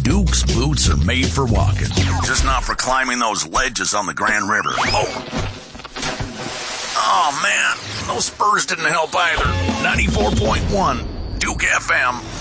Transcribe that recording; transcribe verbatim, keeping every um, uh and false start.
Duke's boots are made for walking, just not for climbing those ledges on the Grand River. Oh, oh man, those spurs didn't help either. ninety-four point one Duke F M.